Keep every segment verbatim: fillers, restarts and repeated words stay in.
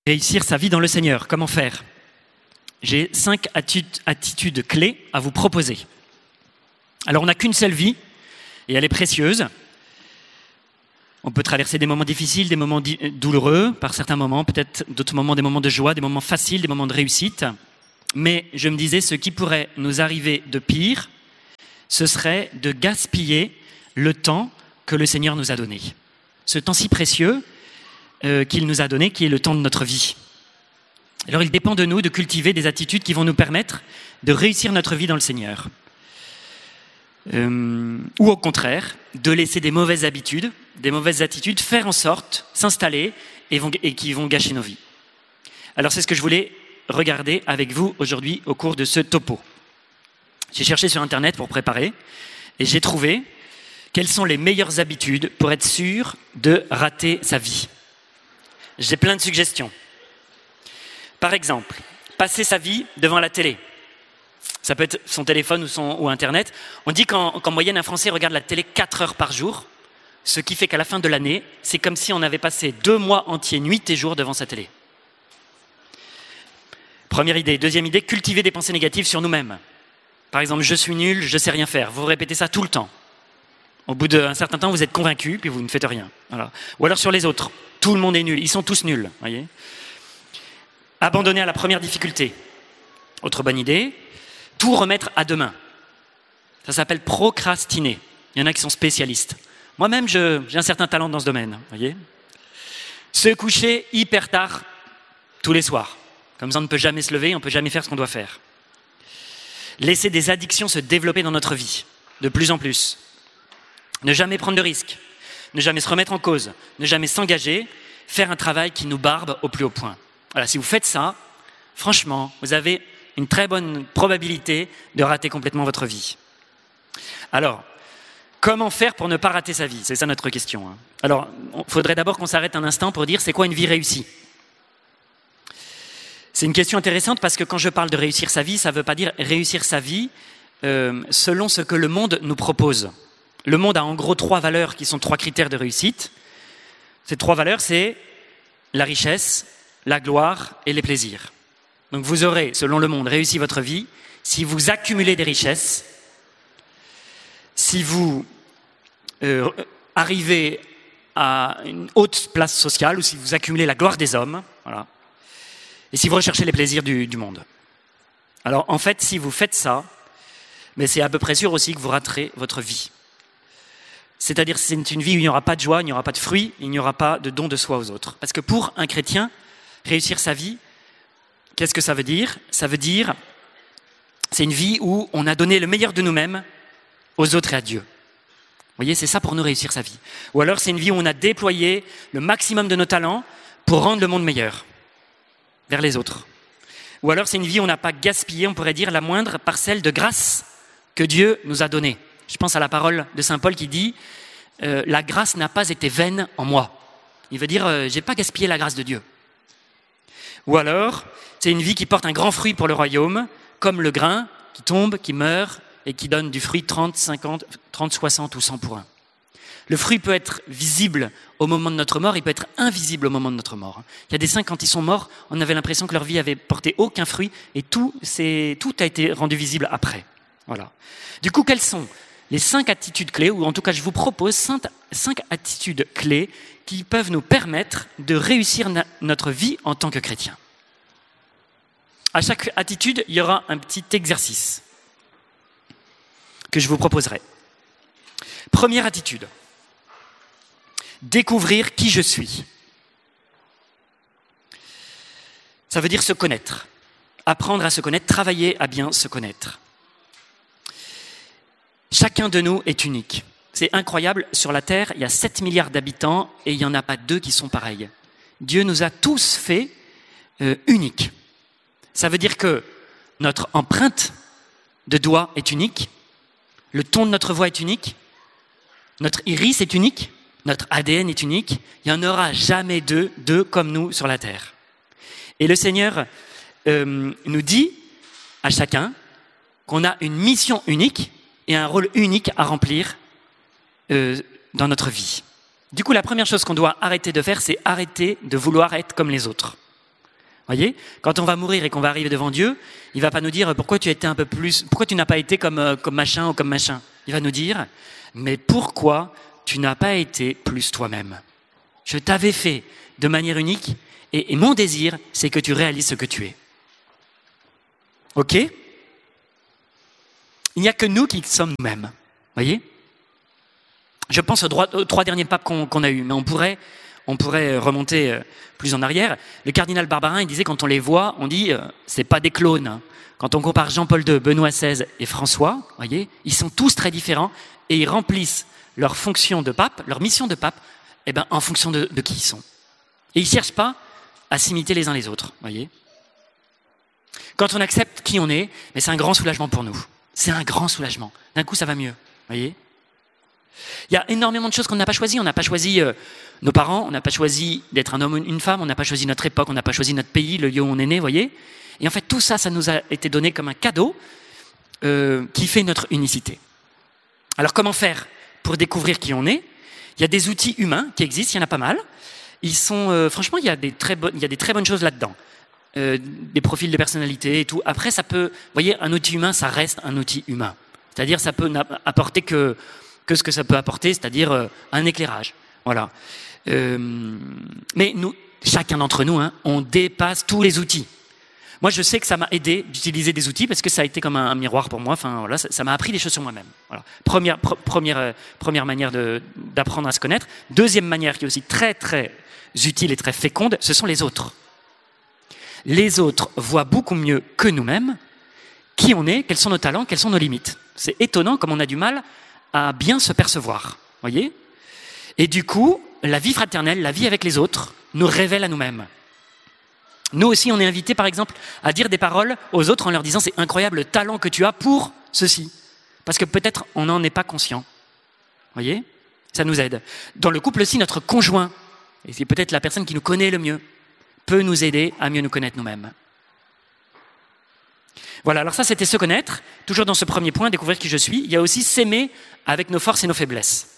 Réussir sa vie dans le Seigneur, comment faire? J'ai cinq attitudes clés à vous proposer. Alors, on n'a qu'une seule vie, et elle est précieuse. On peut traverser des moments difficiles, des moments douloureux, par certains moments, peut-être d'autres moments, des moments de joie, des moments faciles, des moments de réussite. Mais je me disais, ce qui pourrait nous arriver de pire, ce serait de gaspiller le temps que le Seigneur nous a donné. Ce temps si précieux euh, qu'il nous a donné, qui est le temps de notre vie. Alors il dépend de nous de cultiver des attitudes qui vont nous permettre de réussir notre vie dans le Seigneur. Euh, ou au contraire, de laisser des mauvaises habitudes, des mauvaises attitudes faire en sorte, s'installer et, vont, et qui vont gâcher nos vies. Alors c'est ce que je voulais regarder avec vous aujourd'hui au cours de ce topo. J'ai cherché sur Internet pour préparer et j'ai trouvé quelles sont les meilleures habitudes pour être sûr de rater sa vie. J'ai plein de suggestions. Par exemple, passer sa vie devant la télé. Ça peut être son téléphone ou, son, ou Internet. On dit qu'en, qu'en moyenne, un Français regarde la télé quatre heures par jour, ce qui fait qu'à la fin de l'année, c'est comme si on avait passé deux mois entiers, nuit et jour, devant sa télé. Première idée. Deuxième idée, cultiver des pensées négatives sur nous-mêmes. Par exemple, je suis nul, je ne sais rien faire. Vous répétez ça tout le temps. Au bout d'un certain temps, vous êtes convaincu, puis vous ne faites rien. Voilà. Ou alors sur les autres. Tout le monde est nul. Ils sont tous nuls. Voyez ? Abandonner à la première difficulté. Autre bonne idée. Tout remettre à demain. Ça s'appelle procrastiner. Il y en a qui sont spécialistes. Moi-même, je, j'ai un certain talent dans ce domaine. Voyez ? Se coucher hyper tard tous les soirs. Comme ça, on ne peut jamais se lever, on ne peut jamais faire ce qu'on doit faire. Laisser des addictions se développer dans notre vie, de plus en plus. Ne jamais prendre de risques, ne jamais se remettre en cause, ne jamais s'engager, faire un travail qui nous barbe au plus haut point. Voilà, si vous faites ça, franchement, vous avez une très bonne probabilité de rater complètement votre vie. Alors, comment faire pour ne pas rater sa vie? C'est ça notre question. Hein. Alors, il faudrait d'abord qu'on s'arrête un instant pour dire c'est quoi une vie réussie? C'est une question intéressante parce que quand je parle de réussir sa vie, ça ne veut pas dire réussir sa vie euh, selon ce que le monde nous propose. Le monde a en gros trois valeurs qui sont trois critères de réussite. Ces trois valeurs, c'est la richesse, la gloire et les plaisirs. Donc vous aurez, selon le monde, réussi votre vie si vous accumulez des richesses, si vous euh, arrivez à une haute place sociale ou si vous accumulez la gloire des hommes, voilà. Et si vous recherchez les plaisirs du, du monde. Alors en fait, si vous faites ça, mais c'est à peu près sûr aussi que vous raterez votre vie. C'est-à-dire que c'est une vie où il n'y aura pas de joie, il n'y aura pas de fruits, il n'y aura pas de don de soi aux autres. Parce que pour un chrétien, réussir sa vie, qu'est-ce que ça veut dire? Ça veut dire, c'est une vie où on a donné le meilleur de nous-mêmes aux autres et à Dieu. Vous voyez, c'est ça pour nous réussir sa vie. Ou alors c'est une vie où on a déployé le maximum de nos talents pour rendre le monde meilleur vers les autres. Ou alors c'est une vie où on n'a pas gaspillé, on pourrait dire, la moindre parcelle de grâce que Dieu nous a donnée. Je pense à la parole de saint Paul qui dit euh, « La grâce n'a pas été vaine en moi ». Il veut dire euh, « J'ai pas gaspillé la grâce de Dieu ». Ou alors, c'est une vie qui porte un grand fruit pour le royaume, comme le grain qui tombe, qui meurt et qui donne du fruit trente, cinquante, trente, soixante ou cent pour un. Le fruit peut être visible au moment de notre mort, il peut être invisible au moment de notre mort. Il y a des saints, quand ils sont morts, on avait l'impression que leur vie avait porté aucun fruit et tout, c'est, tout a été rendu visible après. Voilà. Du coup, quelles sont les cinq attitudes clés, ou en tout cas je vous propose cinq, cinq attitudes clés qui peuvent nous permettre de réussir na- notre vie en tant que chrétien. À chaque attitude, il y aura un petit exercice que je vous proposerai. Première attitude. Découvrir qui je suis. Ça veut dire se connaître. Apprendre à se connaître, travailler à bien se connaître. Chacun de nous est unique. C'est incroyable, sur la Terre, il y a sept milliards d'habitants et il n'y en a pas deux qui sont pareils. Dieu nous a tous fait euh, uniques. Ça veut dire que notre empreinte de doigt est unique, le ton de notre voix est unique, notre iris est unique, notre A D N est unique, il n'y en aura jamais deux, deux comme nous sur la Terre. Et le Seigneur euh, nous dit à chacun qu'on a une mission unique et un rôle unique à remplir euh, dans notre vie. Du coup, la première chose qu'on doit arrêter de faire, c'est arrêter de vouloir être comme les autres. Voyez, quand on va mourir et qu'on va arriver devant Dieu, il va pas nous dire pourquoi tu as été un peu plus, pourquoi tu n'as pas été comme, comme machin ou comme machin. Il va nous dire, mais pourquoi tu n'as pas été plus toi-même? Je t'avais fait de manière unique et, et mon désir, c'est que tu réalises ce que tu es. Ok? Il n'y a que nous qui sommes nous-mêmes. Voyez? Je pense aux, droits, aux trois derniers papes qu'on, qu'on a eus, mais on pourrait, on pourrait remonter plus en arrière. Le cardinal Barbarin, il disait, quand on les voit, on dit, euh, c'est pas des clones. Quand on compare Jean-Paul deux, Benoît seize et François, voyez, ils sont tous très différents et ils remplissent leur fonction de pape, leur mission de pape, eh ben, en fonction de, de qui ils sont. Et ils ne cherchent pas à s'imiter les uns les autres, voyez. Quand on accepte qui on est, mais c'est un grand soulagement pour nous. C'est un grand soulagement. D'un coup, ça va mieux, voyez. Il y a énormément de choses qu'on n'a pas choisies. On n'a pas choisi euh, nos parents, on n'a pas choisi d'être un homme ou une femme, on n'a pas choisi notre époque, on n'a pas choisi notre pays, le lieu où on est né, voyez. Et en fait, tout ça, ça nous a été donné comme un cadeau euh, qui fait notre unicité. Alors, comment faire pour découvrir qui on est? Il y a des outils humains qui existent, il y en a pas mal. Ils sont, euh, franchement, il y a des très bonnes, il y a des très bonnes choses là-dedans. Euh, des profils de personnalité et tout. Après, ça peut, vous voyez, un outil humain, ça reste un outil humain. C'est-à-dire, ça peut apporter que, que ce que ça peut apporter, c'est-à-dire euh, un éclairage. Voilà. Euh, mais nous, chacun d'entre nous, hein, on dépasse tous les outils. Moi, je sais que ça m'a aidé d'utiliser des outils parce que ça a été comme un, un miroir pour moi. Enfin, voilà, ça, ça m'a appris des choses sur moi-même. Voilà. Première, pr- première, euh, première manière de, d'apprendre à se connaître. Deuxième manière qui est aussi très, très utile et très féconde, ce sont les autres. Les autres voient beaucoup mieux que nous-mêmes qui on est, quels sont nos talents, quelles sont nos limites. C'est étonnant comme on a du mal à bien se percevoir. Voyez ? Et du coup, la vie fraternelle, la vie avec les autres, nous révèle à nous-mêmes. Nous aussi, on est invités, par exemple, à dire des paroles aux autres en leur disant « c'est incroyable le talent que tu as pour ceci ». Parce que peut-être on n'en est pas conscient. Voyez ? Ça nous aide. Dans le couple aussi, notre conjoint, et c'est peut-être la personne qui nous connaît le mieux, peut nous aider à mieux nous connaître nous-mêmes. Voilà, alors ça c'était se connaître. Toujours dans ce premier point, découvrir qui je suis. Il y a aussi s'aimer avec nos forces et nos faiblesses.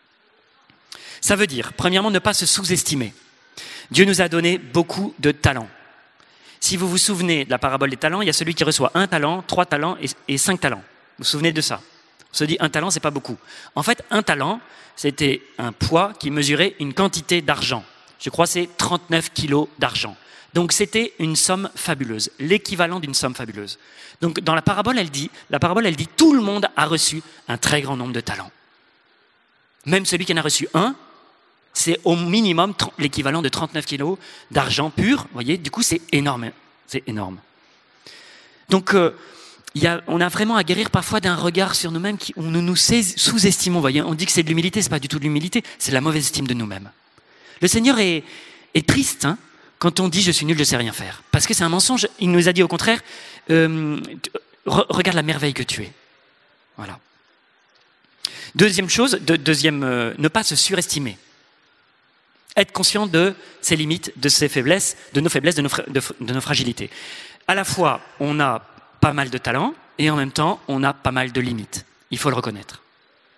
Ça veut dire, premièrement, ne pas se sous-estimer. Dieu nous a donné beaucoup de talents. Si vous vous souvenez de la parabole des talents, il y a celui qui reçoit un talent, trois talents et, et cinq talents. Vous vous souvenez de ça? On se dit un talent, c'est pas beaucoup. En fait, un talent, c'était un poids qui mesurait une quantité d'argent. Je crois que c'est trente-neuf kilos d'argent. Donc c'était une somme fabuleuse, l'équivalent d'une somme fabuleuse. Donc dans la parabole, elle dit, la parabole, elle dit, tout le monde a reçu un très grand nombre de talents. Même celui qui en a reçu un, c'est au minimum l'équivalent de trente-neuf kilos d'argent pur. Vous voyez, du coup, c'est énorme. C'est énorme. Donc, euh, y a, on a vraiment à guérir parfois d'un regard sur nous-mêmes qui, où nous nous sous-estimons. Vous voyez, on dit que c'est de l'humilité, c'est pas du tout de l'humilité, c'est la mauvaise estime de nous-mêmes. Le Seigneur est, est triste hein, quand on dit « je suis nul, je sais rien faire ». Parce que c'est un mensonge. Il nous a dit au contraire euh, « regarde la merveille que tu es ». Voilà. Deuxième chose, de, deuxième, euh, ne pas se surestimer. Être conscient de ses limites, de ses faiblesses, de nos faiblesses, de nos, fra- de, de nos fragilités. À la fois, on a pas mal de talents et en même temps, on a pas mal de limites. Il faut le reconnaître. Voyez ?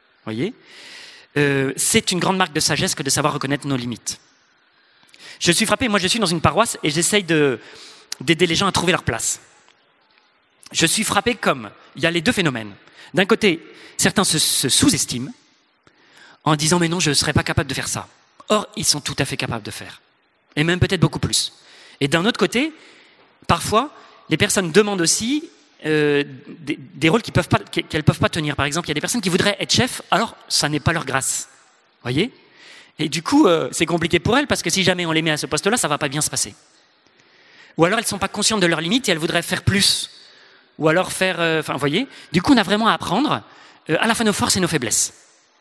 euh, C'est une grande marque de sagesse que de savoir reconnaître nos limites. Je suis frappé, moi je suis dans une paroisse et j'essaye de, d'aider les gens à trouver leur place. Je suis frappé comme, il y a les deux phénomènes. D'un côté, certains se, se sous-estiment en disant « mais non, je ne serais pas capable de faire ça ». Or, ils sont tout à fait capables de faire. Et même peut-être beaucoup plus. Et d'un autre côté, parfois, les personnes demandent aussi euh, des, des rôles qu'ils peuvent pas, qu'elles ne peuvent pas tenir. Par exemple, il y a des personnes qui voudraient être chefs, alors ça n'est pas leur grâce. Voyez ? Et du coup, euh, c'est compliqué pour elles, parce que si jamais on les met à ce poste-là, ça ne va pas bien se passer. Ou alors, elles ne sont pas conscientes de leurs limites et elles voudraient faire plus. Ou alors faire... Enfin, euh, vous voyez ? Du coup, on a vraiment à apprendre euh, à la fois nos forces et nos faiblesses.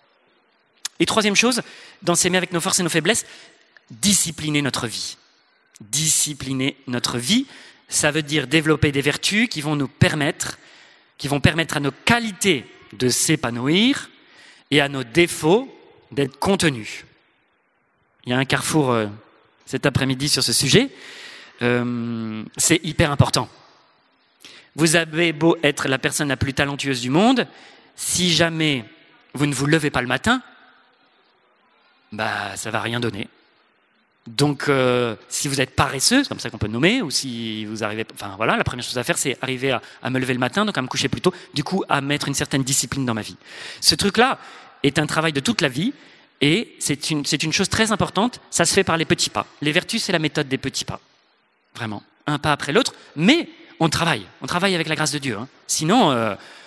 Et troisième chose, dans s'aimer avec nos forces et nos faiblesses, discipliner notre vie. Discipliner notre vie, ça veut dire développer des vertus qui vont nous permettre, qui vont permettre à nos qualités de s'épanouir et à nos défauts d'être contenus. Il y a un carrefour euh, cet après-midi sur ce sujet. Euh, c'est hyper important. Vous avez beau être la personne la plus talentueuse du monde, si jamais vous ne vous levez pas le matin, bah, ça va rien donner. Donc, euh, si vous êtes paresseux, c'est comme ça qu'on peut nommer, ou si vous arrivez, enfin voilà, la première chose à faire, c'est arriver à, à me lever le matin, donc à me coucher plus tôt, du coup, à mettre une certaine discipline dans ma vie. Ce truc-là est un travail de toute la vie, et c'est une, c'est une chose très importante, ça se fait par les petits pas. Les vertus, c'est la méthode des petits pas. Vraiment. Un pas après l'autre, mais on travaille. On travaille avec la grâce de Dieu. Hein. Sinon, euh,